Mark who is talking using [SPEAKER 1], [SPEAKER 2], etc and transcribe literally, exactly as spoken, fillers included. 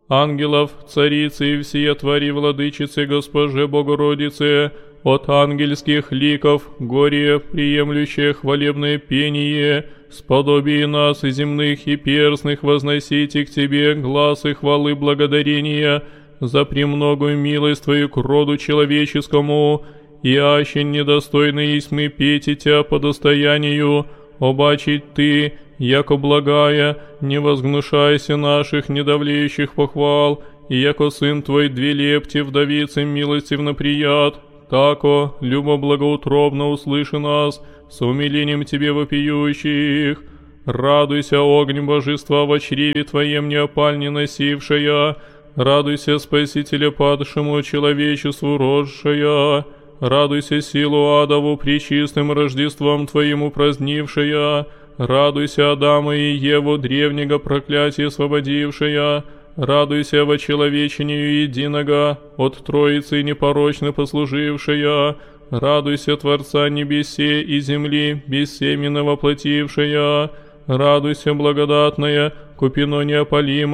[SPEAKER 1] ангелов, царицы и всея твари владычицы Госпоже Богородице, от ангельских ликов, горе, приемлющее хвалебное пение, сподобие нас и земных и перстных возносите к Тебе глаз и хвалы благодарения за премногую милость Твою к роду человеческому, и аще недостойны есть мы петь Тя по достоянию, обачить Ты, яко благая, не возгнушайся наших недавлеющих похвал, и яко сын Твой две лепти вдовице милостивно прият, тако, любо благоутробно услыши нас, с умилением Тебе вопиющих. Радуйся, огонь божества во чреве Твоем неопаль не носившая, радуйся, Спасителя падшему человечеству росшая, радуйся, силу адову пречистым Рождеством Твоим упразднившая, радуйся, Адама и Еву древнего проклятия освободившая, радуйся во человечению единого, от Троицы непорочно послужившая, радуйся, Творца небесе и земли, бессеменно воплотившая, радуйся, благодатная, купино неопалимая,